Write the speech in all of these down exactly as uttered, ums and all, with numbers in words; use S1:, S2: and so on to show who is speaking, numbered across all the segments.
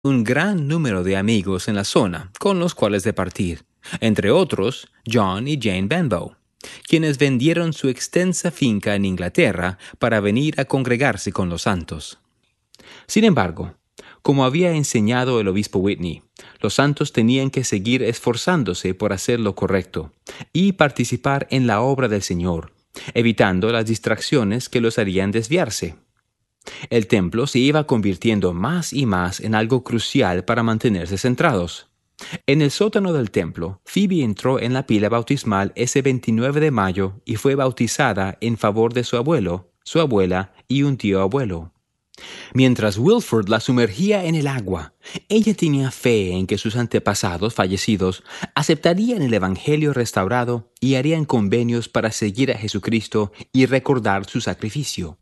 S1: un gran número de amigos en la zona con los cuales departir, entre otros John y Jane Benbow, quienes vendieron su extensa finca en Inglaterra para venir a congregarse con los santos. Sin embargo, como había enseñado el obispo Whitney, los santos tenían que seguir esforzándose por hacer lo correcto y participar en la obra del Señor, evitando las distracciones que los harían desviarse. El templo se iba convirtiendo más y más en algo crucial para mantenerse centrados. En el sótano del templo, Phoebe entró en la pila bautismal ese veintinueve de mayo y fue bautizada en favor de su abuelo, su abuela y un tío abuelo. Mientras Wilford la sumergía en el agua, ella tenía fe en que sus antepasados fallecidos aceptarían el Evangelio restaurado y harían convenios para seguir a Jesucristo y recordar su sacrificio.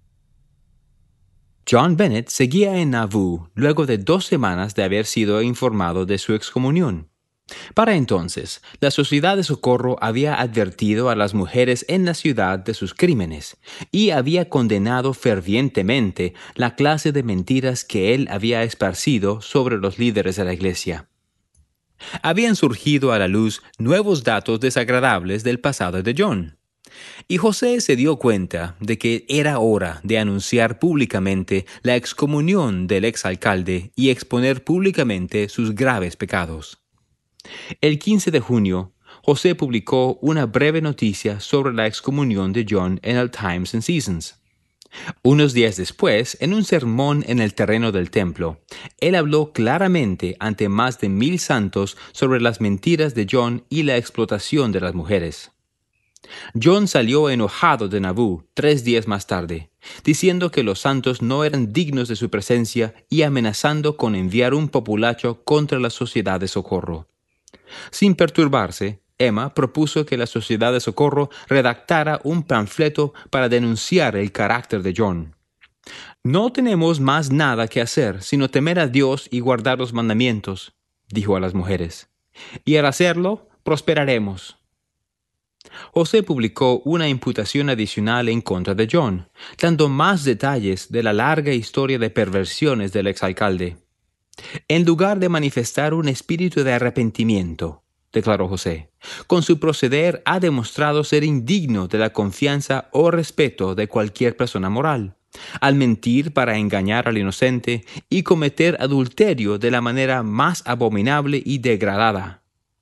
S1: John Bennet seguía en Nauvoo luego de dos semanas de haber sido informado de su excomunión. Para entonces, la Sociedad de Socorro había advertido a las mujeres en la ciudad de sus crímenes y había condenado fervientemente la clase de mentiras que él había esparcido sobre los líderes de la Iglesia. Habían surgido a la luz nuevos datos desagradables del pasado de John. Y José se dio cuenta de que era hora de anunciar públicamente la excomunión del exalcalde y exponer públicamente sus graves pecados. El quince de junio, José publicó una breve noticia sobre la excomunión de John en el Times and Seasons. Unos días después, en un sermón en el terreno del templo, él habló claramente ante más de mil santos sobre las mentiras de John y la explotación de las mujeres. John salió enojado de Nauvoo tres días más tarde, diciendo que los santos no eran dignos de su presencia y amenazando con enviar un populacho contra la Sociedad de Socorro. Sin perturbarse, Emma propuso que la Sociedad de Socorro redactara un panfleto para denunciar el carácter de John. «No tenemos más nada que hacer sino temer a Dios y guardar los mandamientos», dijo a las mujeres, «y al hacerlo, prosperaremos». José publicó una imputación adicional en contra de John, dando más detalles de la larga historia de perversiones del exalcalde. En lugar de manifestar un espíritu de arrepentimiento, declaró José, con su proceder ha demostrado ser indigno de la confianza o respeto de cualquier persona moral, al mentir para engañar al inocente y cometer adulterio de la manera más abominable y degradada.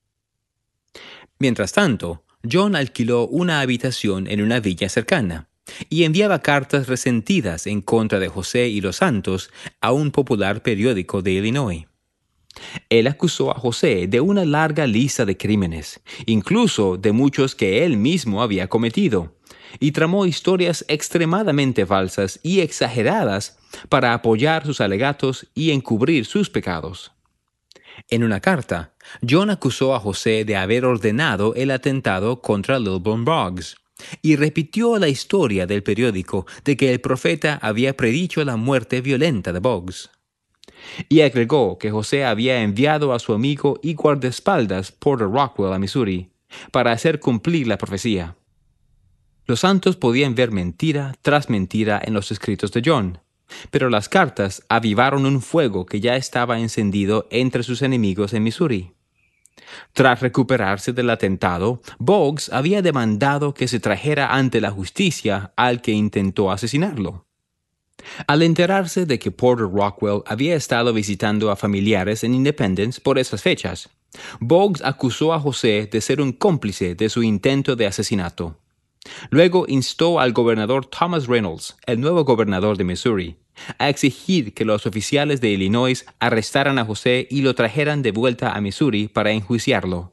S1: Mientras tanto, John alquiló una habitación en una villa cercana y enviaba cartas resentidas en contra de José y los santos a un popular periódico de Illinois. Él acusó a José de una larga lista de crímenes, incluso de muchos que él mismo había cometido, y tramó historias extremadamente falsas y exageradas para apoyar sus alegatos y encubrir sus pecados. En una carta, John acusó a José de haber ordenado el atentado contra Lilburn Boggs y repitió la historia del periódico de que el profeta había predicho la muerte violenta de Boggs. Y agregó que José había enviado a su amigo y guardaespaldas Porter Rockwell a Missouri para hacer cumplir la profecía. Los santos podían ver mentira tras mentira en los escritos de John, pero las cartas avivaron un fuego que ya estaba encendido entre sus enemigos en Missouri. Tras recuperarse del atentado, Boggs había demandado que se trajera ante la justicia al que intentó asesinarlo. Al enterarse de que Porter Rockwell había estado visitando a familiares en Independence por esas fechas, Boggs acusó a José de ser un cómplice de su intento de asesinato. Luego instó al gobernador Thomas Reynolds, el nuevo gobernador de Missouri, a exigir que los oficiales de Illinois arrestaran a José y lo trajeran de vuelta a Missouri para enjuiciarlo.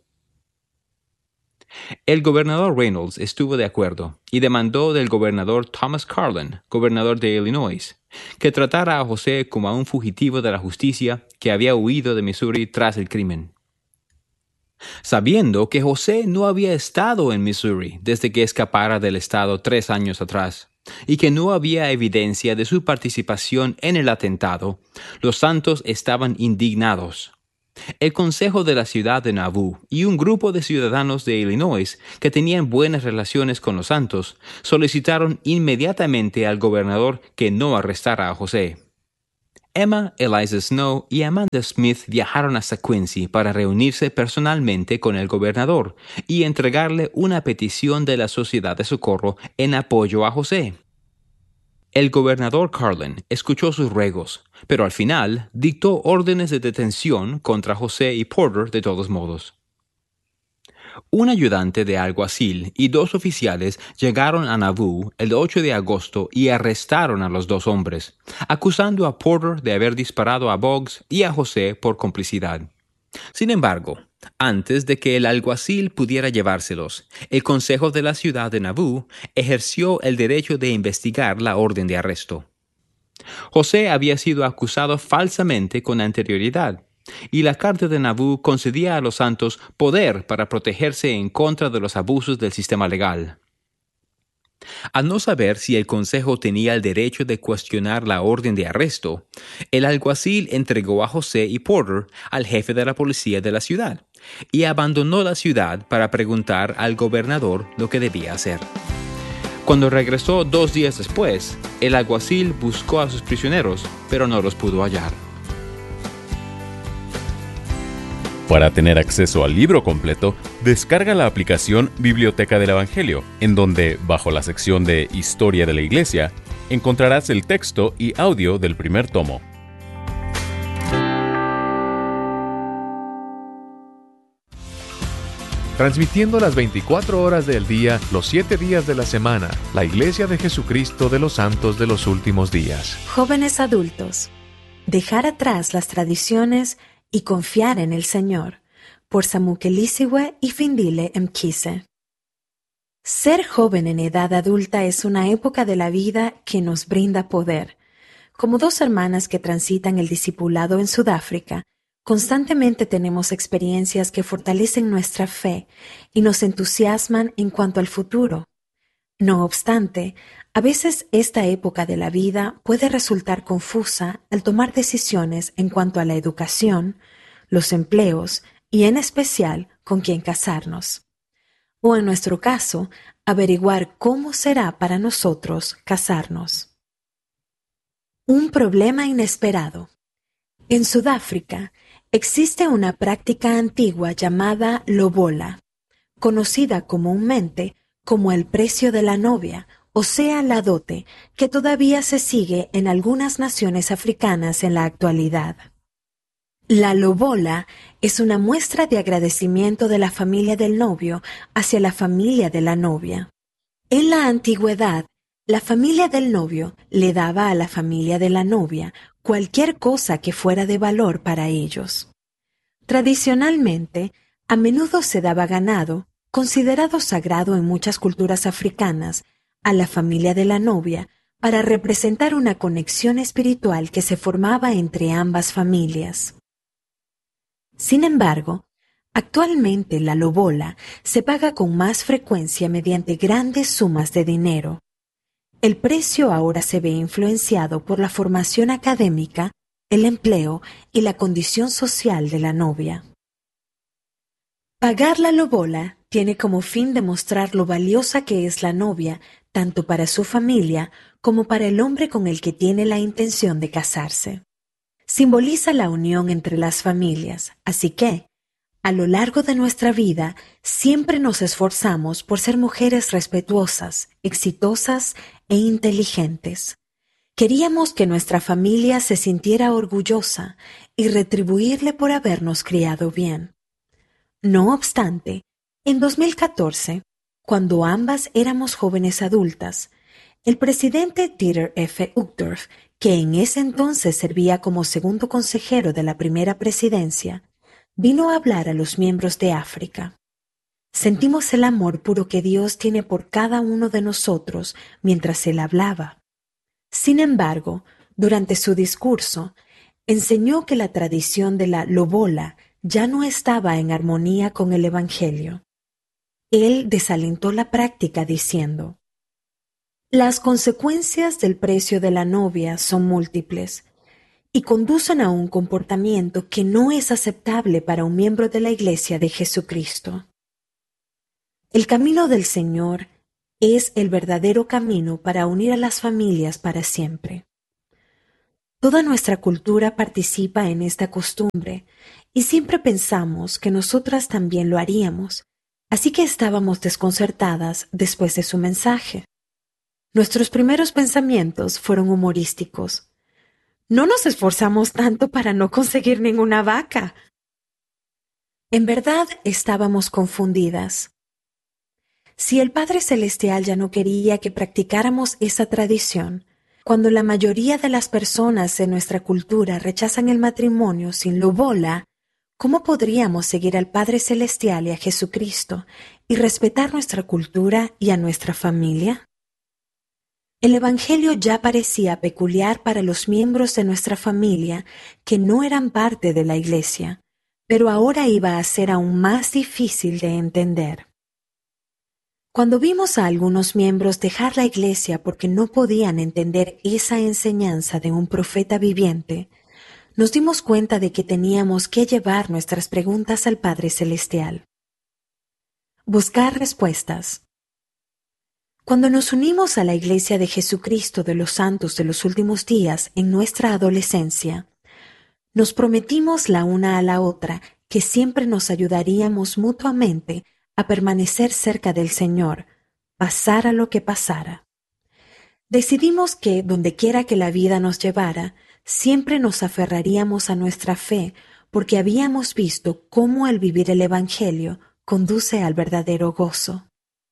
S1: El gobernador Reynolds estuvo de acuerdo y demandó del gobernador Thomas Carlin, gobernador de Illinois, que tratara a José como a un fugitivo de la justicia que había huido de Missouri tras el crimen. Sabiendo que José no había estado en Missouri desde que escapara del estado tres años atrás, y que no había evidencia de su participación en el atentado, los santos estaban indignados. El consejo de la ciudad de Nauvoo y un grupo de ciudadanos de Illinois que tenían buenas relaciones con los santos solicitaron inmediatamente al gobernador que no arrestara a José. Emma, Eliza Snow y Amanda Smith viajaron hasta Quincy para reunirse personalmente con el gobernador y entregarle una petición de la Sociedad de Socorro en apoyo a José. El gobernador Carlin escuchó sus ruegos, pero al final dictó órdenes de detención contra José y Porter de todos modos. Un ayudante de alguacil y dos oficiales llegaron a Nauvoo el ocho de agosto y arrestaron a los dos hombres, acusando a Porter de haber disparado a Boggs y a José por complicidad. Sin embargo, antes de que el alguacil pudiera llevárselos, el Consejo de la ciudad de Nauvoo ejerció el derecho de investigar la orden de arresto. José había sido acusado falsamente con anterioridad, y la Carta de Nauvoo concedía a los santos poder para protegerse en contra de los abusos del sistema legal. Al no saber si el consejo tenía el derecho de cuestionar la orden de arresto, el alguacil entregó a José y Porter al jefe de la policía de la ciudad y abandonó la ciudad para preguntar al gobernador lo que debía hacer. Cuando regresó dos días después, el alguacil buscó a sus prisioneros, pero no los pudo hallar.
S2: Para tener acceso al libro completo, descarga la aplicación Biblioteca del Evangelio, en donde, bajo la sección de Historia de la Iglesia, encontrarás el texto y audio del primer tomo.
S3: Transmitiendo las veinticuatro horas del día, los siete días de la semana, la Iglesia de Jesucristo de los Santos de los Últimos Días.
S4: Jóvenes adultos, dejar atrás las tradiciones y confiar en el Señor, por Samukelisiwe y Findile Mkise. Ser joven en edad adulta es una época de la vida que nos brinda poder. Como dos hermanas que transitan el discipulado en Sudáfrica, constantemente tenemos experiencias que fortalecen nuestra fe y nos entusiasman en cuanto al futuro. No obstante, a veces esta época de la vida puede resultar confusa al tomar decisiones en cuanto a la educación, los empleos y en especial con quién casarnos. O en nuestro caso, averiguar cómo será para nosotros casarnos. Un problema inesperado. En Sudáfrica existe una práctica antigua llamada lobola, conocida comúnmente como el precio de la novia, o sea, la dote, que todavía se sigue en algunas naciones africanas en la actualidad. La lobola es una muestra de agradecimiento de la familia del novio hacia la familia de la novia. En la antigüedad, la familia del novio le daba a la familia de la novia cualquier cosa que fuera de valor para ellos. Tradicionalmente, a menudo se daba ganado, considerado sagrado en muchas culturas africanas, a la familia de la novia para representar una conexión espiritual que se formaba entre ambas familias. Sin embargo, actualmente la lobola se paga con más frecuencia mediante grandes sumas de dinero. El precio ahora se ve influenciado por la formación académica, el empleo y la condición social de la novia. Pagar la lobola tiene como fin demostrar lo valiosa que es la novia, tanto para su familia como para el hombre con el que tiene la intención de casarse. Simboliza la unión entre las familias, así que, a lo largo de nuestra vida, siempre nos esforzamos por ser mujeres respetuosas, exitosas e inteligentes. Queríamos que nuestra familia se sintiera orgullosa y retribuirle por habernos criado bien. No obstante, en dos mil catorce, cuando ambas éramos jóvenes adultas, el presidente Dieter F. Uchtdorf, que en ese entonces servía como segundo consejero de la primera presidencia, vino a hablar a los miembros de África. Sentimos el amor puro que Dios tiene por cada uno de nosotros mientras él hablaba. Sin embargo, durante su discurso, enseñó que la tradición de la lobola ya no estaba en armonía con el Evangelio. Él desalentó la práctica diciendo: las consecuencias del precio de la novia son múltiples y conducen a un comportamiento que no es aceptable para un miembro de la Iglesia de Jesucristo. El camino del Señor es el verdadero camino para unir a las familias para siempre. Toda nuestra cultura participa en esta costumbre y siempre pensamos que nosotras también lo haríamos, así que estábamos desconcertadas después de su mensaje. Nuestros primeros pensamientos fueron humorísticos. No nos esforzamos tanto para no conseguir ninguna vaca. En verdad estábamos confundidas. Si el Padre Celestial ya no quería que practicáramos esa tradición, cuando la mayoría de las personas en nuestra cultura rechazan el matrimonio sin lobola, ¿cómo podríamos seguir al Padre Celestial y a Jesucristo y respetar nuestra cultura y a nuestra familia? El Evangelio ya parecía peculiar para los miembros de nuestra familia que no eran parte de la Iglesia, pero ahora iba a ser aún más difícil de entender. Cuando vimos a algunos miembros dejar la Iglesia porque no podían entender esa enseñanza de un profeta viviente, nos dimos cuenta de que teníamos que llevar nuestras preguntas al Padre Celestial. Buscar respuestas. Cuando nos unimos a la Iglesia de Jesucristo de los Santos de los Últimos Días en nuestra adolescencia, nos prometimos la una a la otra que siempre nos ayudaríamos mutuamente a permanecer cerca del Señor, pasara lo que pasara. Decidimos que, dondequiera que la vida nos llevara, siempre nos aferraríamos a nuestra fe porque habíamos visto cómo el vivir el Evangelio conduce al verdadero gozo.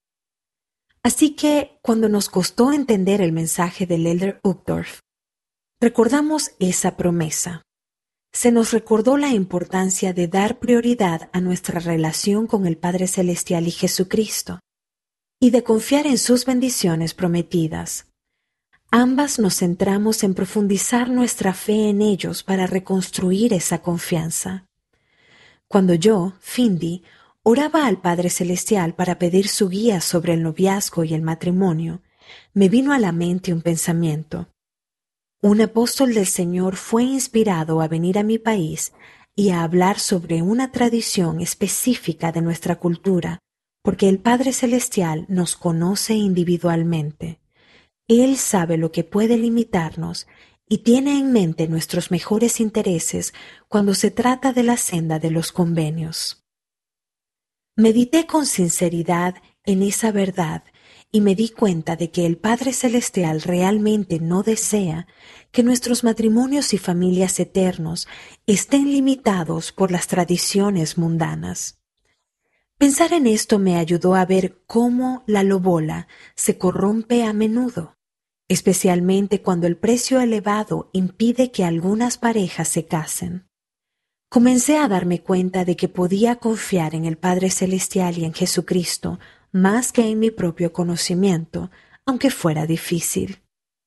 S4: Así que, cuando nos costó entender el mensaje del Elder Uchtdorf, recordamos esa promesa. Se nos recordó la importancia de dar prioridad a nuestra relación con el Padre Celestial y Jesucristo, y de confiar en sus bendiciones prometidas. Ambas nos centramos en profundizar nuestra fe en ellos para reconstruir esa confianza. Cuando yo, Findy, oraba al Padre Celestial para pedir su guía sobre el noviazgo y el matrimonio, me vino a la mente un pensamiento. Un apóstol del Señor fue inspirado a venir a mi país y a hablar sobre una tradición específica de nuestra cultura, porque el Padre Celestial nos conoce individualmente. Él sabe lo que puede limitarnos y tiene en mente nuestros mejores intereses cuando se trata de la senda de los convenios. Medité con sinceridad en esa verdad y me di cuenta de que el Padre Celestial realmente no desea que nuestros matrimonios y familias eternos estén limitados por las tradiciones mundanas. Pensar en esto me ayudó a ver cómo la lobola se corrompe a menudo, especialmente cuando el precio elevado impide que algunas parejas se casen. Comencé a darme cuenta de que podía confiar en el Padre Celestial y en Jesucristo más que en mi propio conocimiento, aunque fuera difícil.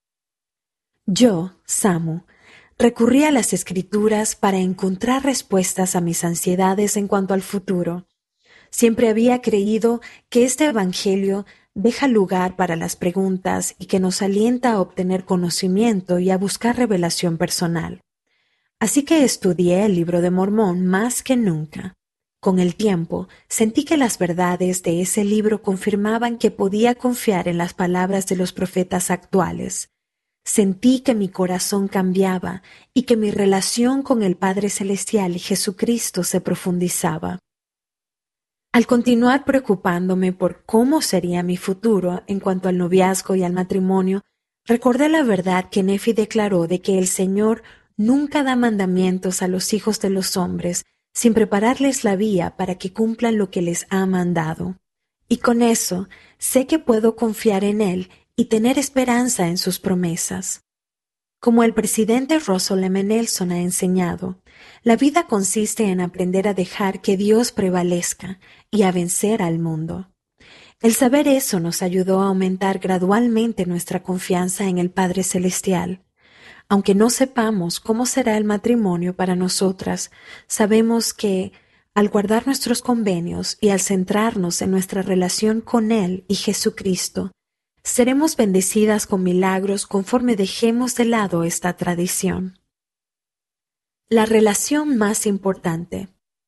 S4: Yo, Samu, recurrí a las Escrituras para encontrar respuestas a mis ansiedades en cuanto al futuro. Siempre había creído que este Evangelio deja lugar para las preguntas y que nos alienta a obtener conocimiento y a buscar revelación personal. Así que estudié el Libro de Mormón más que nunca. Con el tiempo, sentí que las verdades de ese libro confirmaban que podía confiar en las palabras de los profetas actuales. Sentí que mi corazón cambiaba y que mi relación con el Padre Celestial y Jesucristo se profundizaba. Al continuar preocupándome por cómo sería mi futuro en cuanto al noviazgo y al matrimonio, recordé la verdad que Nefi declaró de que el Señor nunca da mandamientos a los hijos de los hombres sin prepararles la vía para que cumplan lo que les ha mandado. Y con eso sé que puedo confiar en Él y tener esperanza en sus promesas. Como el presidente Russell M. Nelson ha enseñado, la vida consiste en aprender a dejar que Dios prevalezca y a vencer al mundo. El saber eso nos ayudó a aumentar gradualmente nuestra confianza en el Padre Celestial. Aunque no sepamos cómo será el matrimonio para nosotras, sabemos que, al guardar nuestros convenios y al centrarnos en nuestra relación con Él y Jesucristo, seremos bendecidas con milagros conforme dejemos de lado esta tradición. La relación más importante.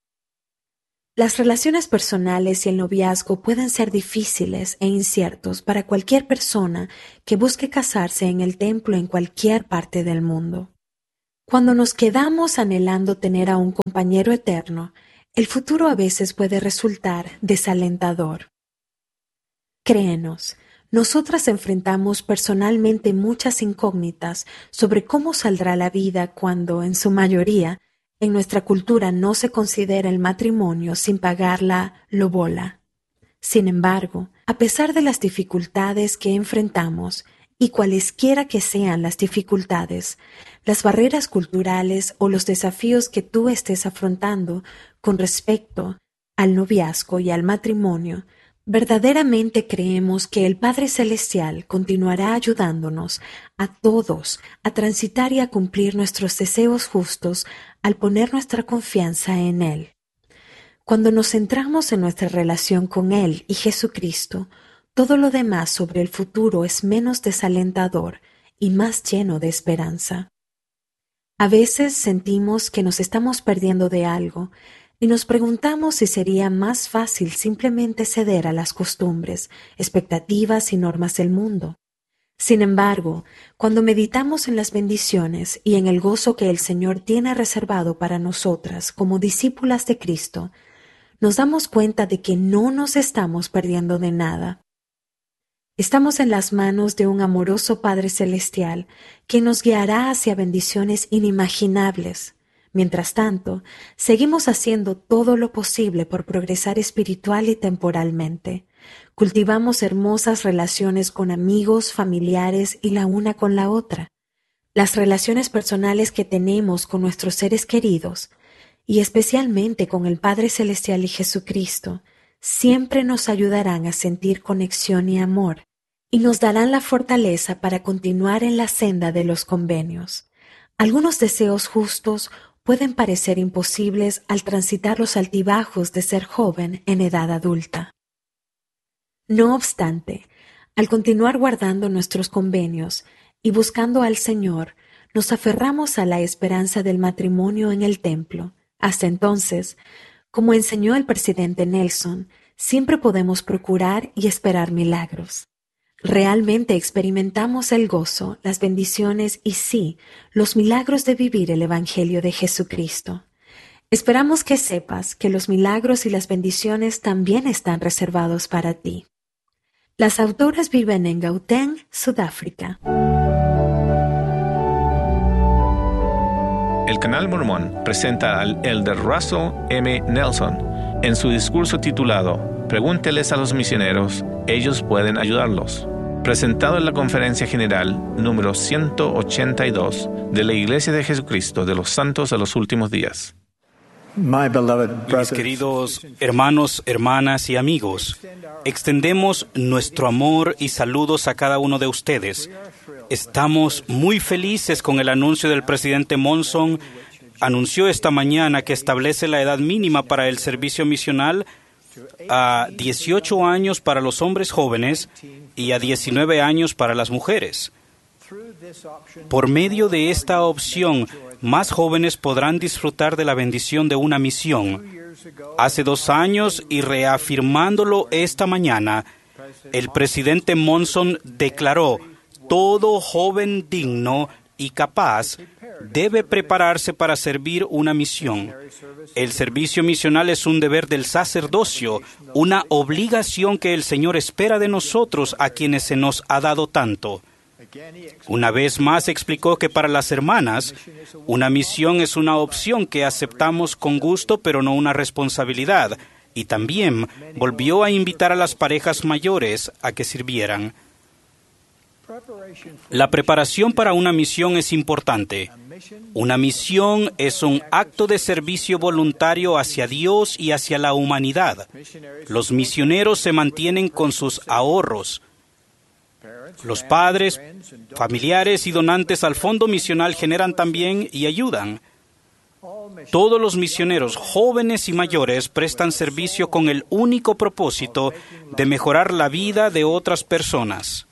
S4: Las relaciones personales y el noviazgo pueden ser difíciles e inciertos para cualquier persona que busque casarse en el templo en cualquier parte del mundo. Cuando nos quedamos anhelando tener a un compañero eterno, el futuro a veces puede resultar desalentador. Créenos, nosotras enfrentamos personalmente muchas incógnitas sobre cómo saldrá la vida cuando, en su mayoría, en nuestra cultura no se considera el matrimonio sin pagar la lobola. Sin embargo, a pesar de las dificultades que enfrentamos, y cualesquiera que sean las dificultades, las barreras culturales o los desafíos que tú estés afrontando con respecto al noviazgo y al matrimonio, verdaderamente creemos que el Padre Celestial continuará ayudándonos a todos a transitar y a cumplir nuestros deseos justos al poner nuestra confianza en Él. Cuando nos centramos en nuestra relación con Él y Jesucristo, todo lo demás sobre el futuro es menos desalentador y más lleno de esperanza. A veces sentimos que nos estamos perdiendo de algo y nos preguntamos si sería más fácil simplemente ceder a las costumbres, expectativas y normas del mundo. Sin embargo, cuando meditamos en las bendiciones y en el gozo que el Señor tiene reservado para nosotras como discípulas de Cristo, nos damos cuenta de que no nos estamos perdiendo de nada. Estamos en las manos de un amoroso Padre Celestial que nos guiará hacia bendiciones inimaginables. Mientras tanto, seguimos haciendo todo lo posible por progresar espiritual y temporalmente. Cultivamos hermosas relaciones con amigos, familiares y la una con la otra. Las relaciones personales que tenemos con nuestros seres queridos, y especialmente con el Padre Celestial y Jesucristo, siempre nos ayudarán a sentir conexión y amor, y nos darán la fortaleza para continuar en la senda de los convenios. Algunos deseos justos pueden parecer imposibles al transitar los altibajos de ser joven en edad adulta. No obstante, al continuar guardando nuestros convenios y buscando al Señor, nos aferramos a la esperanza del matrimonio en el templo. Hasta entonces, como enseñó el presidente Nelson, siempre podemos procurar y esperar milagros. Realmente experimentamos el gozo, las bendiciones y sí, los milagros de vivir el Evangelio de Jesucristo. Esperamos que sepas que los milagros y las bendiciones también están reservados para ti. Las autoras viven en Gauteng, Sudáfrica.
S5: El Canal Mormón presenta al elder Russell M. Nelson en su discurso titulado Pregúnteles a los misioneros, ellos pueden ayudarlos, presentado en la Conferencia General número ciento ochenta y dos de la Iglesia de Jesucristo de los Santos de los Últimos Días.
S6: Mis queridos hermanos, hermanas y amigos, extendemos nuestro amor y saludos a cada uno de ustedes. Estamos muy felices con el anuncio del presidente Monson. Anunció esta mañana que establece la edad mínima para el servicio misional a dieciocho años para los hombres jóvenes y a diecinueve años para las mujeres. Por medio de esta opción, más jóvenes podrán disfrutar de la bendición de una misión. Hace dos años, y reafirmándolo esta mañana, el presidente Monson declaró: todo joven digno y capaz debe prepararse para servir una misión. El servicio misional es un deber del sacerdocio, una obligación que el Señor espera de nosotros a quienes se nos ha dado tanto. Una vez más explicó que para las hermanas, una misión es una opción que aceptamos con gusto, pero no una responsabilidad. Y también volvió a invitar a las parejas mayores a que sirvieran. La preparación para una misión es importante. Una misión es un acto de servicio voluntario hacia Dios y hacia la humanidad. Los misioneros se mantienen con sus ahorros. Los padres, familiares y donantes al fondo misional generan también y ayudan. Todos los misioneros, jóvenes y mayores, prestan servicio con el único propósito de mejorar la vida de otras personas.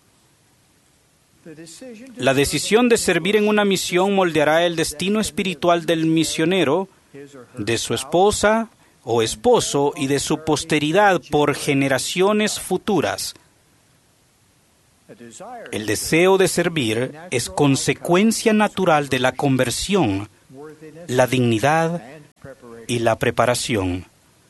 S6: La decisión de servir en una misión moldeará el destino espiritual del misionero, de su esposa o esposo y de su posteridad por generaciones futuras. El deseo de servir es consecuencia natural de la conversión, la dignidad y la preparación.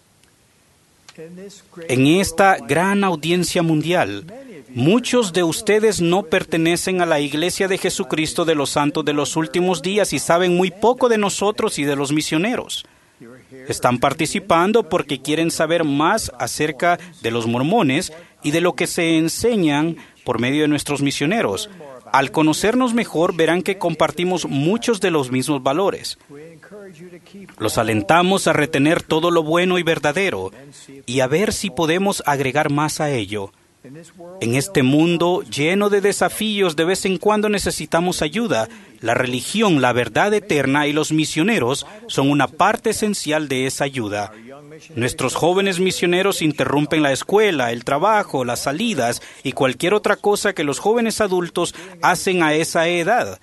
S6: En esta gran audiencia mundial, muchos de ustedes no pertenecen a la Iglesia de Jesucristo de los Santos de los Últimos Días y saben muy poco de nosotros y de los misioneros. Están participando porque quieren saber más acerca de los mormones y de lo que se enseñan por medio de nuestros misioneros. Al conocernos mejor, verán que compartimos muchos de los mismos valores. Los alentamos a retener todo lo bueno y verdadero y a ver si podemos agregar más a ello. En este mundo lleno de desafíos, de vez en cuando necesitamos ayuda. La religión, la verdad eterna y los misioneros son una parte esencial de esa ayuda. Nuestros jóvenes misioneros interrumpen la escuela, el trabajo, las salidas y cualquier otra cosa que los jóvenes adultos hacen a esa edad.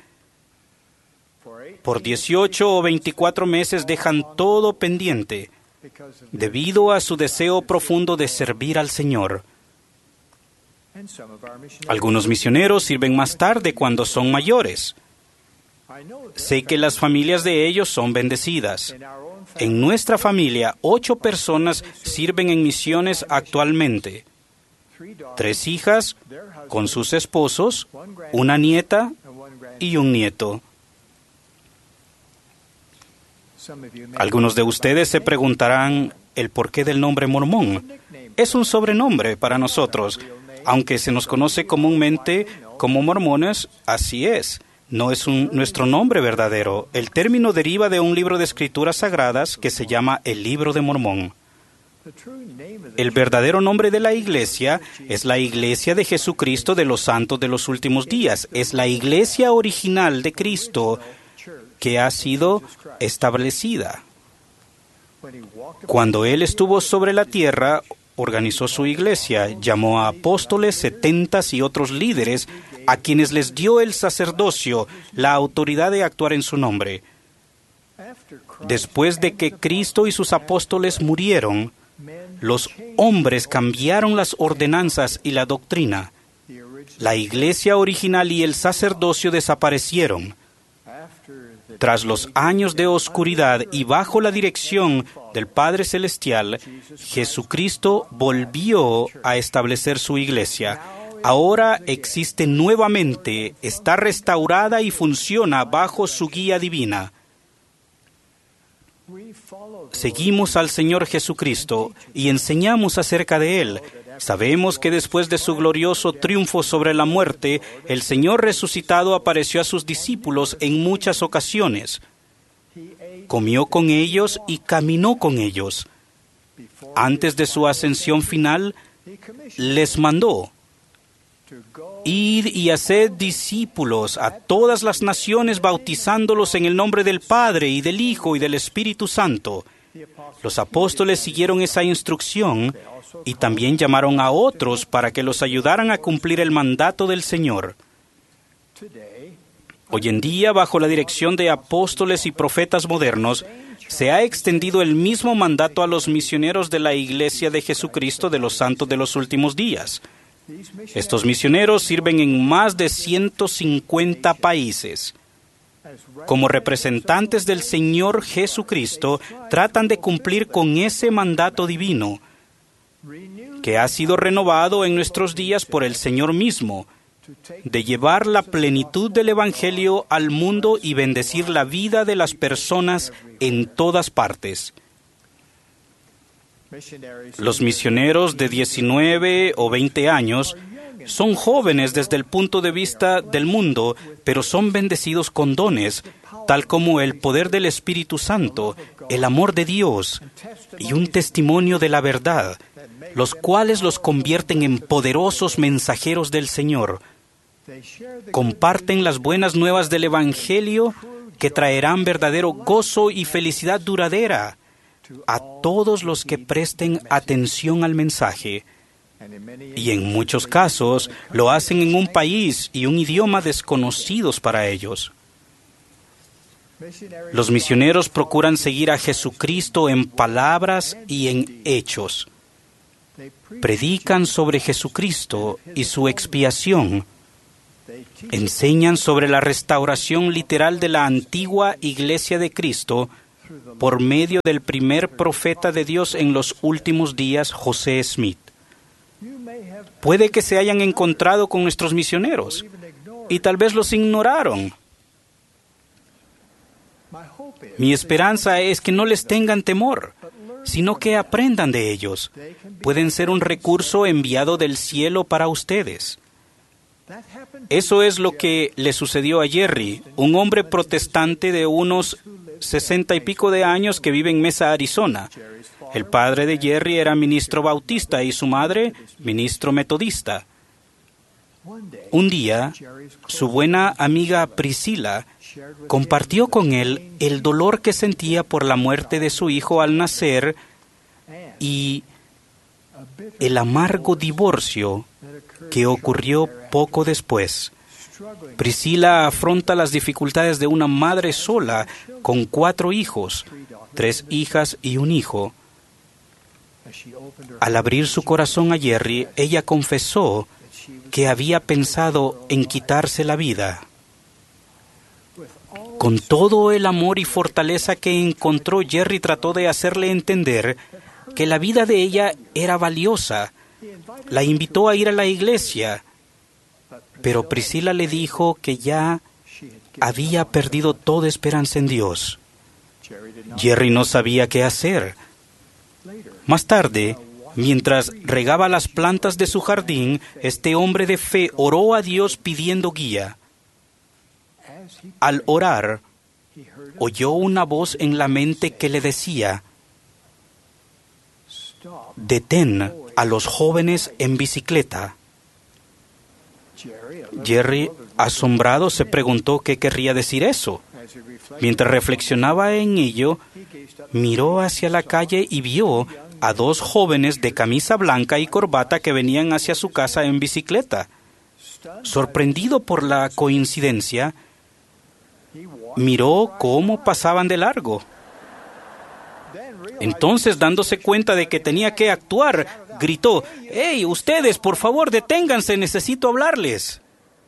S6: Por dieciocho o veinticuatro meses dejan todo pendiente debido a su deseo profundo de servir al Señor. Algunos misioneros sirven más tarde cuando son mayores. Sé que las familias de ellos son bendecidas. En nuestra familia, ocho personas sirven en misiones actualmente. Tres hijas con sus esposos, una nieta y un nieto. Algunos de ustedes se preguntarán el porqué del nombre mormón. Es un sobrenombre para nosotros. Aunque se nos conoce comúnmente como mormones, así es. No es un, nuestro nombre verdadero. El término deriva de un libro de escrituras sagradas que se llama el Libro de Mormón. El verdadero nombre de la iglesia es la Iglesia de Jesucristo de los Santos de los Últimos Días. Es la iglesia original de Cristo que ha sido establecida. Cuando Él estuvo sobre la tierra, organizó su iglesia, llamó a apóstoles, setentas y otros líderes, a quienes les dio el sacerdocio, la autoridad de actuar en su nombre. Después de que Cristo y sus apóstoles murieron, los hombres cambiaron las ordenanzas y la doctrina. La iglesia original y el sacerdocio desaparecieron. Tras los años de oscuridad y bajo la dirección del Padre Celestial, Jesucristo volvió a establecer su iglesia. Ahora existe nuevamente, está restaurada y funciona bajo su guía divina. Seguimos al Señor Jesucristo y enseñamos acerca de Él. Sabemos que después de su glorioso triunfo sobre la muerte, el Señor resucitado apareció a sus discípulos en muchas ocasiones. Comió con ellos y caminó con ellos. Antes de su ascensión final, les mandó: id y haced discípulos a todas las naciones, bautizándolos en el nombre del Padre y del Hijo y del Espíritu Santo. Los apóstoles siguieron esa instrucción y también llamaron a otros para que los ayudaran a cumplir el mandato del Señor. Hoy en día, bajo la dirección de apóstoles y profetas modernos, se ha extendido el mismo mandato a los misioneros de la Iglesia de Jesucristo de los Santos de los Últimos Días. Estos misioneros sirven en más de ciento cincuenta países. Como representantes del Señor Jesucristo, tratan de cumplir con ese mandato divino, que ha sido renovado en nuestros días por el Señor mismo, de llevar la plenitud del Evangelio al mundo y bendecir la vida de las personas en todas partes. Los misioneros de diecinueve o veinte años son jóvenes desde el punto de vista del mundo, pero son bendecidos con dones, tal como el poder del Espíritu Santo, el amor de Dios y un testimonio de la verdad, los cuales los convierten en poderosos mensajeros del Señor. Comparten las buenas nuevas del Evangelio que traerán verdadero gozo y felicidad duradera a todos los que presten atención al mensaje. Y en muchos casos lo hacen en un país y un idioma desconocidos para ellos. Los misioneros procuran seguir a Jesucristo en palabras y en hechos. Predican sobre Jesucristo y su expiación. Enseñan sobre la restauración literal de la antigua Iglesia de Cristo por medio del primer profeta de Dios en los últimos días, José Smith. Puede que se hayan encontrado con nuestros misioneros y tal vez los ignoraron. Mi esperanza es que no les tengan temor, sino que aprendan de ellos. Pueden ser un recurso enviado del cielo para ustedes. Eso es lo que le sucedió a Jerry, un hombre protestante de unos sesenta y pico de años que vive en Mesa, Arizona. El padre de Jerry era ministro bautista y su madre, ministro metodista. Un día, su buena amiga Priscila compartió con él el dolor que sentía por la muerte de su hijo al nacer y el amargo divorcio que ocurrió poco después. Priscila afronta las dificultades de una madre sola con cuatro hijos, tres hijas y un hijo. Al abrir su corazón a Jerry, ella confesó que había pensado en quitarse la vida. Con todo el amor y fortaleza que encontró, Jerry trató de hacerle entender que la vida de ella era valiosa. La invitó a ir a la iglesia, pero Priscila le dijo que ya había perdido toda esperanza en Dios. Jerry no sabía qué hacer. Más tarde, mientras regaba las plantas de su jardín, este hombre de fe oró a Dios pidiendo guía. Al orar, oyó una voz en la mente que le decía: «Detén a los jóvenes en bicicleta». Jerry, asombrado, se preguntó qué querría decir eso. Mientras reflexionaba en ello, miró hacia la calle y vio a dos jóvenes de camisa blanca y corbata que venían hacia su casa en bicicleta. Sorprendido por la coincidencia, miró cómo pasaban de largo. Entonces, dándose cuenta de que tenía que actuar, gritó: «¡Hey, ustedes, por favor, deténganse! Necesito hablarles».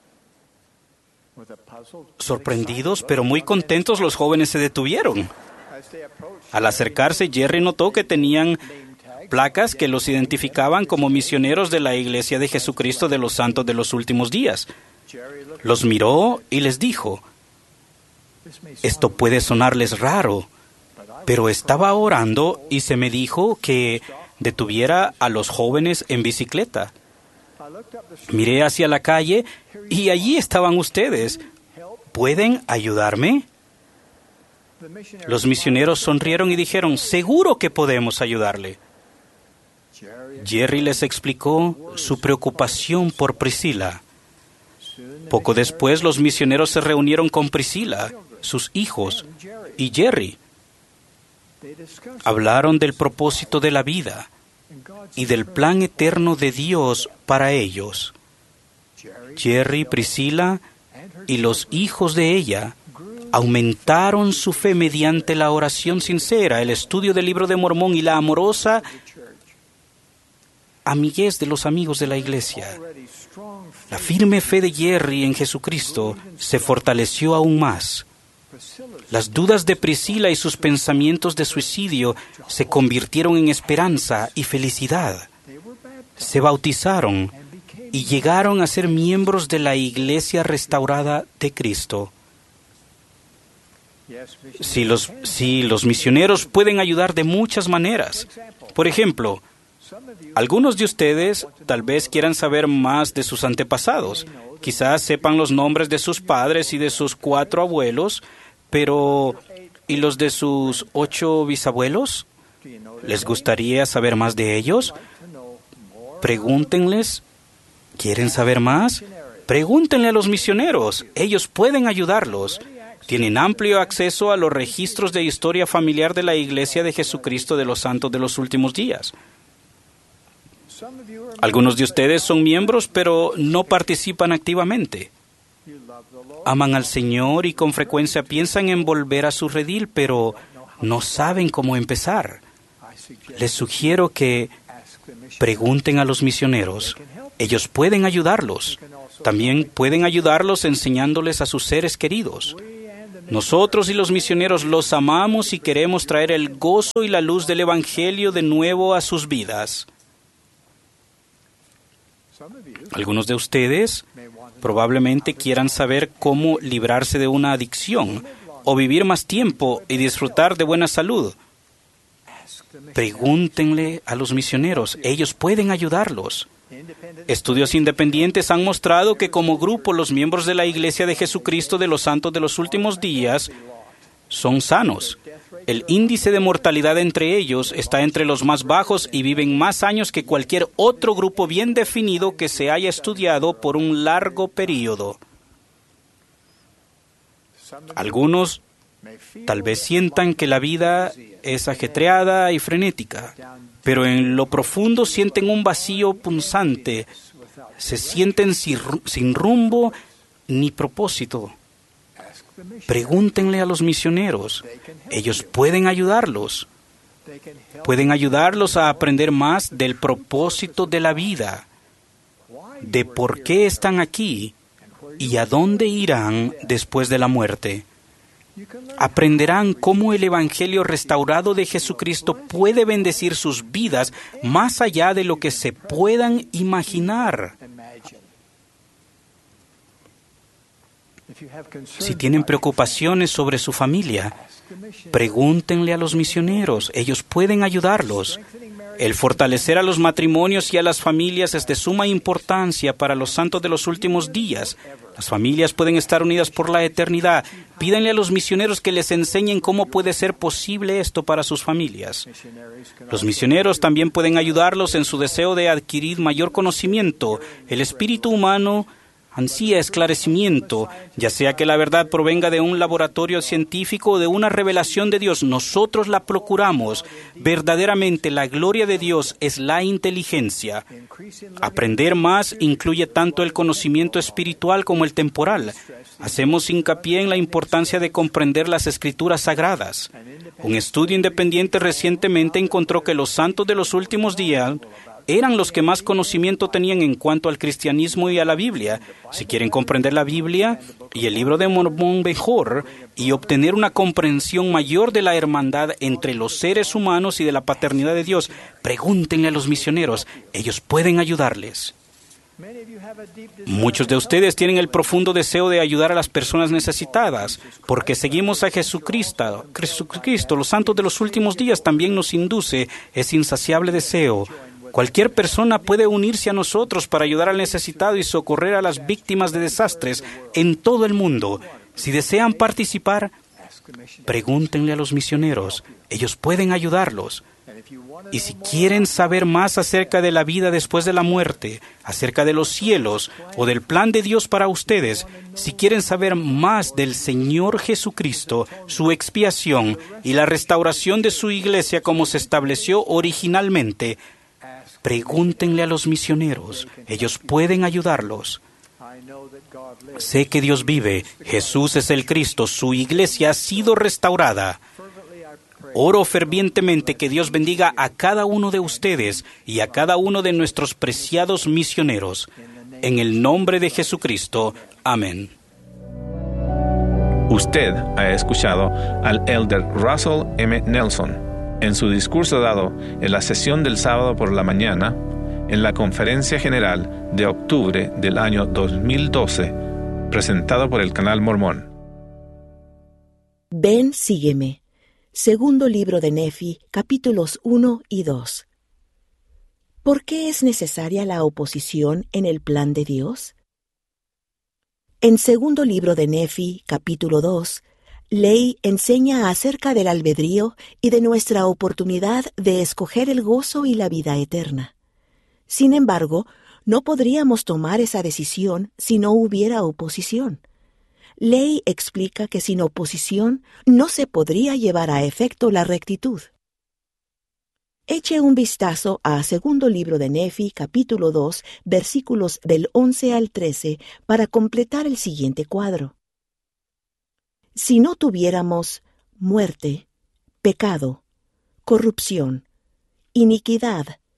S6: Sorprendidos, pero muy contentos, los jóvenes se detuvieron. Al acercarse, Jerry notó que tenían placas que los identificaban como misioneros de la Iglesia de Jesucristo de los Santos de los Últimos Días. Los miró y les dijo: «Esto puede sonarles raro, pero estaba orando y se me dijo que detuviera a los jóvenes en bicicleta. Miré hacia la calle y allí estaban ustedes. ¿Pueden ayudarme?». Los misioneros sonrieron y dijeron: «Seguro que podemos ayudarle». Jerry les explicó su preocupación por Priscila. Poco después, los misioneros se reunieron con Priscila, sus hijos y Jerry. Hablaron del propósito de la vida y del plan eterno de Dios para ellos. Jerry, Priscila y los hijos de ella aumentaron su fe mediante la oración sincera, el estudio del Libro de Mormón y la amorosa amiguez de los amigos de la iglesia. La firme fe de Jerry en Jesucristo se fortaleció aún más. Las dudas de Priscila y sus pensamientos de suicidio se convirtieron en esperanza y felicidad. Se bautizaron y llegaron a ser miembros de la Iglesia restaurada de Cristo. Sí, los, sí, los misioneros pueden ayudar de muchas maneras. Por ejemplo, algunos de ustedes tal vez quieran saber más de sus antepasados. Quizás sepan los nombres de sus padres y de sus cuatro abuelos, pero ¿y los de sus ocho bisabuelos? ¿Les gustaría saber más de ellos? Pregúntenles. ¿Quieren saber más? Pregúntenle a los misioneros. Ellos pueden ayudarlos. Tienen amplio acceso a los registros de historia familiar de la Iglesia de Jesucristo de los Santos de los Últimos Días. Algunos de ustedes son miembros, pero no participan activamente. Aman al Señor y con frecuencia piensan en volver a su redil, pero no saben cómo empezar. Les sugiero que Pregunten a los misioneros. Ellos pueden ayudarlos. También pueden ayudarlos enseñándoles a sus seres queridos. Nosotros y los misioneros los amamos y queremos traer el gozo y la luz del Evangelio de nuevo a sus vidas. Algunos de ustedes probablemente quieran saber cómo librarse de una adicción o vivir más tiempo y disfrutar de buena salud. Pregúntenle a los misioneros. Ellos pueden ayudarlos. Estudios independientes han mostrado que como grupo los miembros de la Iglesia de Jesucristo de los Santos de los Últimos Días son sanos. El índice de mortalidad entre ellos está entre los más bajos y viven más años que cualquier otro grupo bien definido que se haya estudiado por un largo período. Algunos tal vez sientan que la vida es ajetreada y frenética, pero en lo profundo sienten un vacío punzante. Se sienten sin rumbo ni propósito. Pregúntenle a los misioneros. Ellos pueden ayudarlos. Pueden ayudarlos a aprender más del propósito de la vida, de por qué están aquí y a dónde irán después de la muerte. Aprenderán cómo el Evangelio restaurado de Jesucristo puede bendecir sus vidas más allá de lo que se puedan imaginar. Si tienen preocupaciones sobre su familia, pregúntenle a los misioneros. Ellos pueden ayudarlos. El fortalecer a los matrimonios y a las familias es de suma importancia para los santos de los últimos días. Las familias pueden estar unidas por la eternidad. Pídanle a los misioneros que les enseñen cómo puede ser posible esto para sus familias. Los misioneros también pueden ayudarlos en su deseo de adquirir mayor conocimiento. El espíritu humano ansía esclarecimiento, ya sea que la verdad provenga de un laboratorio científico o de una revelación de Dios. Nosotros la procuramos. Verdaderamente la gloria de Dios es la inteligencia. Aprender más incluye tanto el conocimiento espiritual como el temporal. Hacemos hincapié en la importancia de comprender las Escrituras sagradas. Un estudio independiente recientemente encontró que los santos de los últimos días eran los que más conocimiento tenían en cuanto al cristianismo y a la Biblia. Si quieren comprender la Biblia y el libro de Mormón mejor y obtener una comprensión mayor de la hermandad entre los seres humanos y de la paternidad de Dios, pregúntenle a los misioneros. Ellos pueden ayudarles. Muchos de ustedes tienen el profundo deseo de ayudar a las personas necesitadas, porque seguimos a Jesucristo. Jesucristo, los santos de los últimos días, también nos induce ese insaciable deseo. Cualquier persona puede unirse a nosotros para ayudar al necesitado y socorrer a las víctimas de desastres en todo el mundo. Si desean participar, pregúntenle a los misioneros. Ellos pueden ayudarlos. Y si quieren saber más acerca de la vida después de la muerte, acerca de los cielos o del plan de Dios para ustedes, si quieren saber más del Señor Jesucristo, su expiación y la restauración de su iglesia como se estableció originalmente, pregúntenle a los misioneros. Ellos pueden ayudarlos. Sé que Dios vive. Jesús es el Cristo. Su iglesia ha sido restaurada. Oro fervientemente que Dios bendiga a cada uno de ustedes y a cada uno de nuestros preciados misioneros. En el nombre de Jesucristo. Amén.
S5: Usted ha escuchado al elder Russell M. Nelson en su discurso dado en la sesión del sábado por la mañana en la Conferencia General de octubre del año dos mil doce, presentado por el Canal Mormón.
S7: Ven, sígueme. Segundo libro de Nefi, capítulos uno y dos. ¿Por qué es necesaria la oposición en el plan de Dios? En segundo libro de Nefi, capítulo dos, Ley enseña acerca del albedrío y de nuestra oportunidad de escoger el gozo y la vida eterna. Sin embargo, no podríamos tomar esa decisión si no hubiera oposición. Ley explica que sin oposición no se podría llevar a efecto la rectitud. Eche un vistazo a segundo libro de Nefi, capítulo dos, versículos del once al trece, para completar el siguiente cuadro. Si no tuviéramos muerte, pecado, corrupción, iniquidad,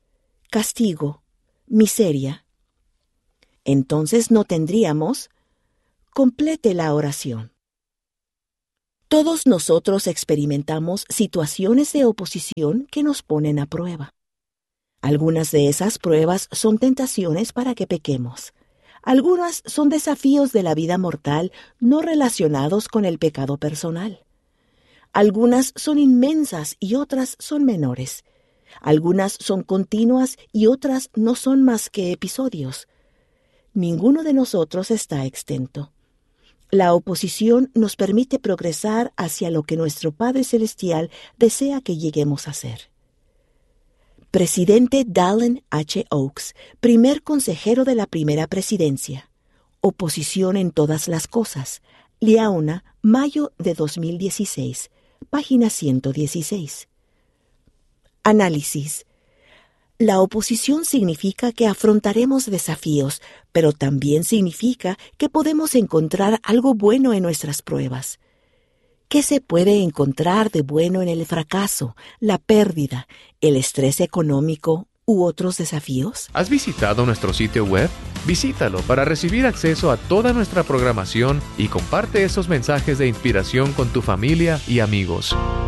S7: castigo, miseria. Entonces no tendríamos. Complete la oración. Todos nosotros experimentamos situaciones de oposición que nos ponen a prueba. Algunas de esas pruebas son tentaciones para que pequemos. Algunas son desafíos de la vida mortal no relacionados con el pecado personal. Algunas son inmensas y otras son menores. Algunas son continuas y otras no son más que episodios. Ninguno de nosotros está exento. La oposición nos permite progresar hacia lo que nuestro Padre Celestial desea que lleguemos a ser. Presidente Dallin H. Oaks, primer consejero de la primera presidencia. Oposición en todas las cosas. Liaona, mayo de dos mil dieciséis, página ciento dieciséis. Análisis. La oposición significa que afrontaremos desafíos, pero también significa que podemos encontrar algo bueno en nuestras pruebas. ¿Qué se puede encontrar de bueno en el fracaso, la pérdida, el estrés económico u otros desafíos?
S3: ¿Has visitado nuestro sitio web? Visítalo para recibir acceso a toda nuestra programación y comparte esos mensajes de inspiración con tu familia y amigos.